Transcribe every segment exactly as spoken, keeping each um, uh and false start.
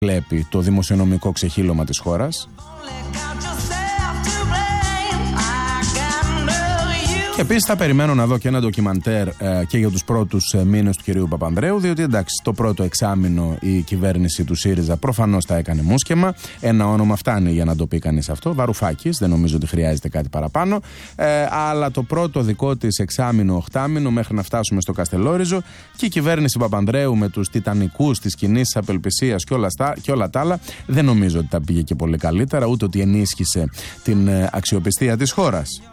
βλέπει το δημοσιονομικό ξεχύλωμα της χώρας. Και επίσης θα περιμένω να δω και ένα ντοκιμαντέρ ε, και για τους πρώτους ε, μήνες του κυρίου Παπανδρέου, διότι εντάξει, το πρώτο εξάμηνο η κυβέρνηση του ΣΥΡΙΖΑ προφανώς τα έκανε μουσκεμα. Ένα όνομα φτάνει για να το πει κανείς αυτό. Βαρουφάκης, δεν νομίζω ότι χρειάζεται κάτι παραπάνω. Ε, αλλά το πρώτο δικό της εξάμηνο, οχτάμηνο, μέχρι να φτάσουμε στο Καστελόριζο, και η κυβέρνηση Παπανδρέου με τους τιτανικούς της κινήσης απελπισίας και όλα, στα, και όλα τα άλλα, δεν νομίζω ότι τα πήγε και πολύ καλύτερα, ούτε ότι ενίσχυσε την ε, αξιοπιστία της χώρας.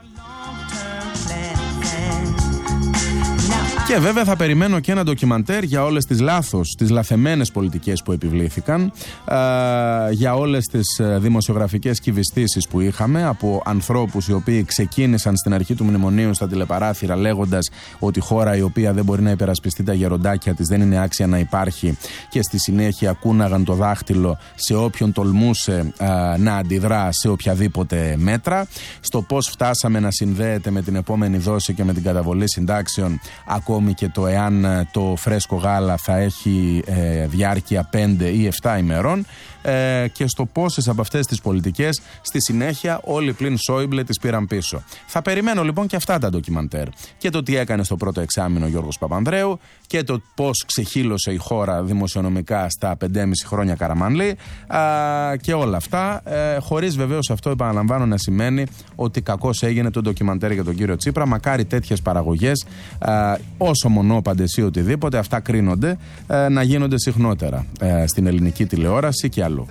Και βέβαια θα περιμένω και ένα ντοκιμαντέρ για όλες τις λάθος, τις λαθεμένες πολιτικές που επιβλήθηκαν, ε, για όλες τις δημοσιογραφικές κυβιστήσεις που είχαμε από ανθρώπους οι οποίοι ξεκίνησαν στην αρχή του μνημονίου στα τηλεπαράθυρα λέγοντας ότι η χώρα η οποία δεν μπορεί να υπερασπιστεί τα γεροντάκια της δεν είναι άξια να υπάρχει, και στη συνέχεια κούναγαν το δάχτυλο σε όποιον τολμούσε ε, να αντιδρά σε οποιαδήποτε μέτρα, στο πώς φτάσαμε να συνδέεται με την επόμενη δόση και με την καταβολή συντάξεων, ακόμη και το εάν το φρέσκο γάλα θα έχει ε, διάρκεια πέντε ή επτά ημερών, ε, και στο πόσες από αυτές τις πολιτικές στη συνέχεια όλοι πλην Σόιμπλε τις πήραν πίσω. Θα περιμένω λοιπόν και αυτά τα ντοκιμαντέρ. Και το τι έκανε στο πρώτο εξάμηνο ο Γιώργος Παπανδρέου και το πώς ξεχύλωσε η χώρα δημοσιονομικά στα πεντέμισι χρόνια Καραμανλή, α, και όλα αυτά, ε, χωρίς βεβαίως αυτό, επαναλαμβάνω, να σημαίνει ότι κακώς έγινε το ντοκιμαντέρ για τον κύριο Τσίπρα. Μακάρι τέτοιες παραγωγές, α, όσο μονόπαντες ή οτιδήποτε, αυτά κρίνονται, α, να γίνονται συχνότερα α, στην ελληνική τηλεόραση και αλλού.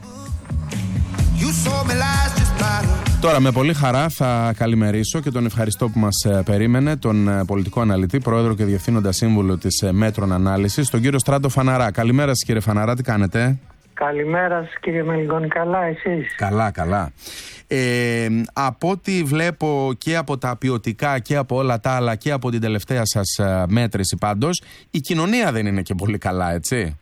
Τώρα με πολύ χαρά θα καλημερίσω και τον ευχαριστώ που μας περίμενε, τον πολιτικό αναλυτή, πρόεδρο και διευθύνοντα σύμβουλο της Μέτρων Ανάλυσης, τον κύριο Στράτο Φαναρά. Καλημέρα σας κύριε Φαναρά, τι κάνετε? Καλημέρα σας κύριε Μελιγόνη, καλά, εσείς? Καλά, καλά. Ε, από ό,τι βλέπω και από τα ποιοτικά και από όλα τα άλλα και από την τελευταία σας μέτρηση πάντως, η κοινωνία δεν είναι και πολύ καλά, έτσι?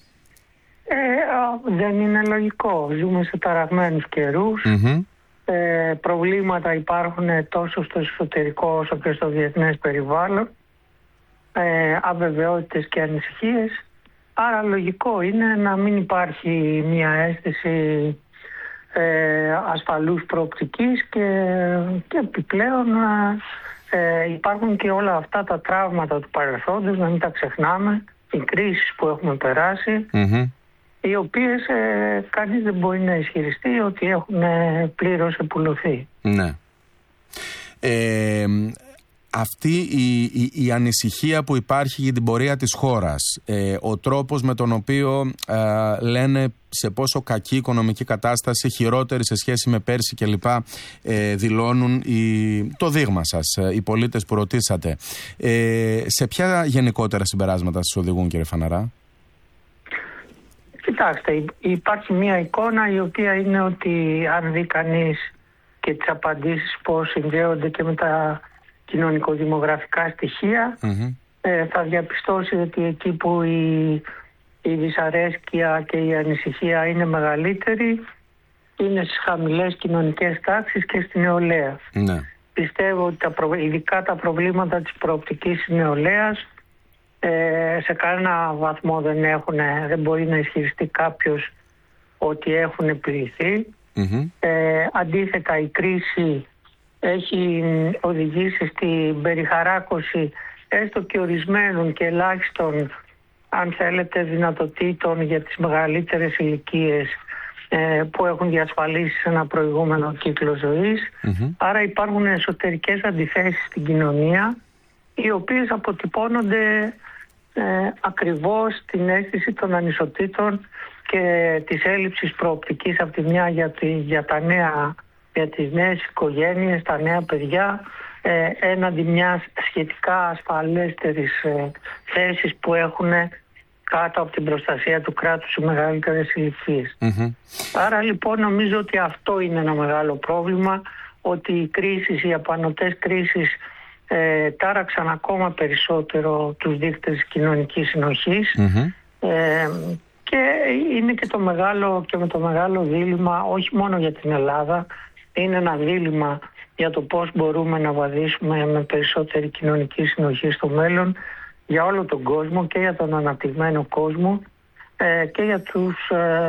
Ε, δεν είναι λογικό. Ζούμε σε ταραγμένους καιρούς. Mm-hmm. Ε, προβλήματα υπάρχουν τόσο στο εσωτερικό όσο και στο διεθνές περιβάλλον. Ε, αβεβαιότητες και ανησυχίες. Άρα λογικό είναι να μην υπάρχει μια αίσθηση ε, ασφαλούς προοπτικής και, και επιπλέον ε, υπάρχουν και όλα αυτά τα τραύματα του παρελθόντος, να μην τα ξεχνάμε, οι κρίσεις που έχουμε περάσει. Mm-hmm. Οι οποίες ε, κανείς δεν μπορεί να ισχυριστεί ότι έχουν ε, πλήρως επουλωθεί. Ναι. Ε, αυτή η, η, η ανησυχία που υπάρχει για την πορεία της χώρας, ε, ο τρόπος με τον οποίο ε, λένε σε πόσο κακή οικονομική κατάσταση, χειρότερη σε σχέση με πέρσι κλπ, ε, δηλώνουν οι, το δείγμα σας, ε, οι πολίτες που ρωτήσατε. Ε, σε ποια γενικότερα συμπεράσματα σας οδηγούν, κύριε Φαναρά? Κοιτάξτε, υπάρχει μια εικόνα η οποία είναι ότι αν δει κανείς και τις απαντήσεις πώς συνδέονται και με τα κοινωνικοδημογραφικά στοιχεία, mm-hmm. ε, θα διαπιστώσει ότι εκεί που η, η δυσαρέσκεια και η ανησυχία είναι μεγαλύτερη είναι στις χαμηλές κοινωνικές τάξεις και στη νεολαία. Mm-hmm. Πιστεύω ότι τα προ, ειδικά τα προβλήματα της προοπτικής της νεολαίας Ε, σε κανένα βαθμό δεν, έχουν, δεν μπορεί να ισχυριστεί κάποιος ότι έχουν επιλυθεί. Mm-hmm. Ε, αντίθετα, η κρίση έχει οδηγήσει στην περιχαράκωση έστω και ορισμένων και ελάχιστων, αν θέλετε, δυνατοτήτων για τις μεγαλύτερες ηλικίες ε, που έχουν διασφαλίσει σε ένα προηγούμενο κύκλο ζωής. Mm-hmm. Άρα υπάρχουν εσωτερικές αντιθέσεις στην κοινωνία, οι οποίες αποτυπώνονται ε, ακριβώς την αίσθηση των ανισοτήτων και της έλλειψης προοπτικής από τη μια για, τη, για, τα νέα, για τις νέες οικογένειες, τα νέα παιδιά, ε, έναντι μιας σχετικά ασφαλέστερης ε, θέσης που έχουν κάτω από την προστασία του κράτους οι μεγαλύτερες ηλικίες. Mm-hmm. Άρα λοιπόν νομίζω ότι αυτό είναι ένα μεγάλο πρόβλημα, ότι οι κρίσεις, οι απανωτές κρίσεις ε, τάραξαν ακόμα περισσότερο τους δείκτες κοινωνικής συνοχής. Mm-hmm. ε, και είναι και το μεγάλο και με το μεγάλο δίλημμα, όχι μόνο για την Ελλάδα, είναι ένα δίλημμα για το πώς μπορούμε να βαδίσουμε με περισσότερη κοινωνική συνοχή στο μέλλον για όλο τον κόσμο και για τον αναπτυγμένο κόσμο ε, και για τους ε,